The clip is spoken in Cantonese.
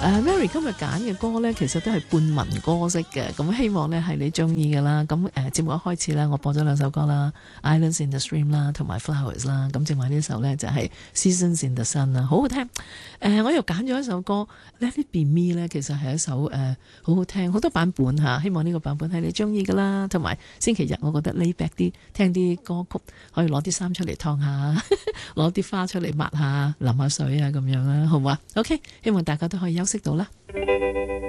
Mary 今日揀嘅歌呢，其實都係半民歌式嘅，咁希望呢係你中意嘅啦。咁節目一開始呢，我播咗兩首歌啦， Islands in the Stream 啦，同埋 Flowers 啦。咁正話呢首呢，就係 Seasons in the Sun 啦，好好聽。我又揀咗一首歌 Let It Be Me 呢，其實係一首好好聽，好多版本嚇，希望呢個版本係你中意嘅啦。同埋星期日我覺得 lay back 啲，聽啲歌曲，可以攞啲衫出嚟燙下，攞啲花出嚟抹下，淋下水啊咁樣啦，好唔好啊？OK，希望大家都可以休息到啦。